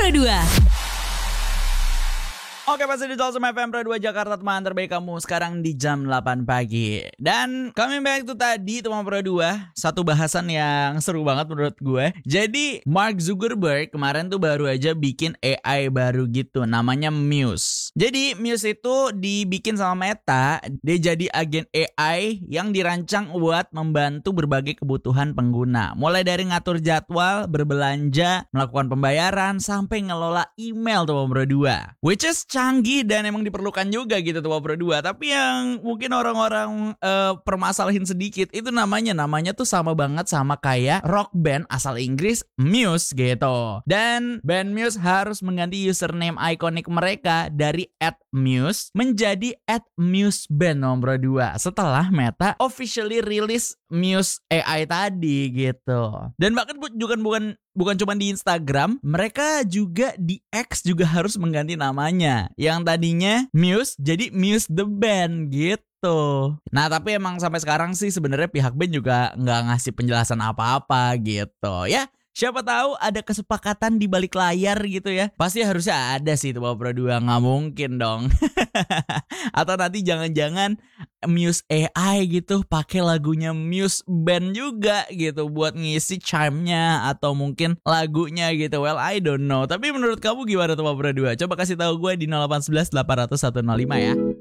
Pro 2. Oke, masih di Talsum FM Pro 2 Jakarta, teman terbaik kamu sekarang di jam 8 pagi. Dan kami back itu tadi teman Pro 2, satu bahasan yang seru banget menurut gue. Jadi Mark Zuckerberg kemarin tuh baru aja bikin AI baru gitu, namanya Muse. Jadi Muse itu dibikin sama Meta, dia jadi agen AI yang dirancang buat membantu berbagai kebutuhan pengguna. Mulai dari ngatur jadwal, berbelanja, melakukan pembayaran, sampai ngelola email teman Pro 2. Which is canggih dan emang diperlukan juga gitu tuh Pro 2. Tapi yang mungkin orang-orang permasalahin sedikit itu namanya tuh sama banget sama kayak rock band asal Inggris Muse gitu. Dan band Muse harus mengganti username ikonik mereka dari @muse menjadi @museband Pro 2 setelah Meta officially rilis Muse AI tadi gitu. Dan bahkan bukan cuma di Instagram, mereka juga di X juga harus mengganti namanya. Yang tadinya Muse jadi Muse the Band gitu. Nah tapi emang sampai sekarang sih sebenarnya pihak band juga nggak ngasih penjelasan apa-apa gitu ya. Siapa tahu ada kesepakatan di balik layar gitu ya. Pasti harusnya ada sih itu Pro 2, nggak mungkin dong. Atau nanti jangan-jangan Muse AI gitu pakai lagunya Muse Band juga gitu buat ngisi chime-nya atau mungkin lagunya gitu. Well, I don't know. Tapi menurut kamu gimana tuh Pro 2? Coba kasih tahu gue di 0811 800 105 ya.